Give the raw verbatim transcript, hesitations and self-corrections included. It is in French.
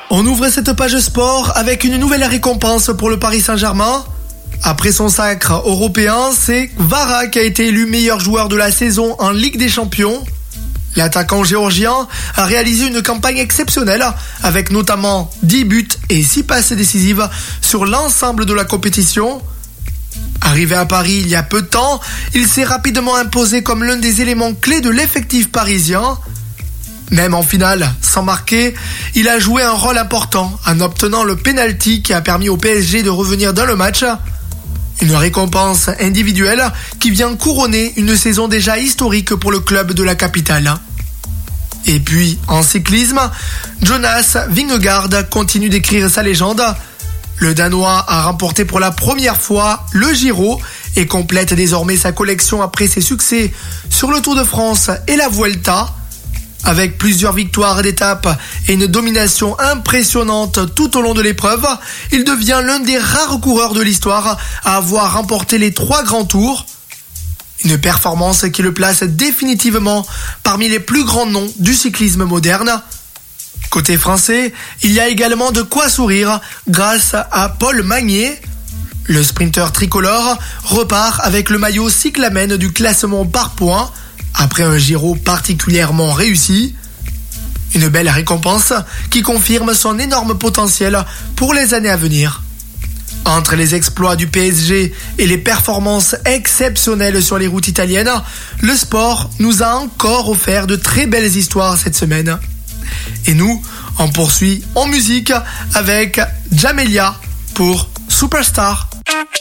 On ouvre cette page sport avec une nouvelle récompense pour le Paris Saint-Germain. Après son sacre européen, c'est Kvara qui a été élu meilleur joueur de la saison en Ligue des Champions. L'attaquant géorgien a réalisé une campagne exceptionnelle avec notamment dix buts et six passes décisives sur l'ensemble de la compétition. Arrivé à Paris il y a peu de temps, il s'est rapidement imposé comme l'un des éléments clés de l'effectif parisien. Même en finale, sans marquer, il a joué un rôle important en obtenant le penalty qui a permis au P S G de revenir dans le match. Une récompense individuelle qui vient couronner une saison déjà historique pour le club de la capitale. Et puis, en cyclisme, Jonas Vingegaard continue d'écrire sa légende. Le Danois a remporté pour la première fois le Giro et complète désormais sa collection après ses succès sur le Tour de France et la Vuelta. Avec plusieurs victoires d'étape et une domination impressionnante tout au long de l'épreuve, il devient l'un des rares coureurs de l'histoire à avoir remporté les trois grands tours. Une performance qui le place définitivement parmi les plus grands noms du cyclisme moderne. Côté français, il y a également de quoi sourire grâce à Paul Magnier. Le sprinter tricolore repart avec le maillot cyclamen du classement par points après un Giro particulièrement réussi. Une belle récompense qui confirme son énorme potentiel pour les années à venir. Entre les exploits du P S G et les performances exceptionnelles sur les routes italiennes, le sport nous a encore offert de très belles histoires cette semaine. Et nous, on poursuit en musique avec Jamelia pour Superstar.